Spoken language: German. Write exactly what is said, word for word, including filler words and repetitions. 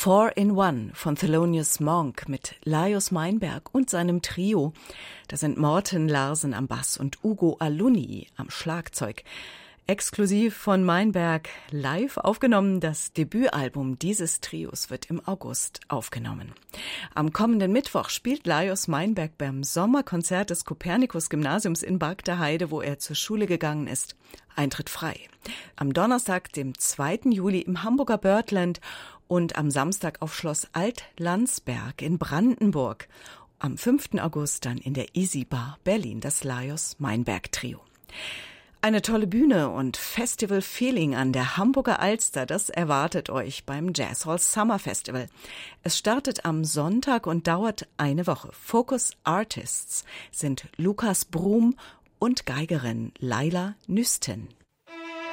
Four in One von Thelonious Monk mit Lajos Meinberg und seinem Trio. Da sind Morten Larsen am Bass und Ugo Alunni am Schlagzeug. Exklusiv von Meinberg live aufgenommen. Das Debütalbum dieses Trios wird im August aufgenommen. Am kommenden Mittwoch spielt Lajos Meinberg beim Sommerkonzert des Kopernikus-Gymnasiums in Bargteheide, wo er zur Schule gegangen ist. Eintritt frei. Am Donnerstag, dem zweiten Juli im Hamburger Birdland und am Samstag auf Schloss Alt-Landsberg in Brandenburg. Am fünften August dann in der Easy Bar Berlin, das Lajos Meinberg Trio. Eine tolle Bühne und Festival-Feeling an der Hamburger Alster, das erwartet euch beim Jazzhall Summer Festival. Es startet am Sonntag und dauert eine Woche. Focus Artists sind Lukas Brum und Geigerin Laila Nüsten.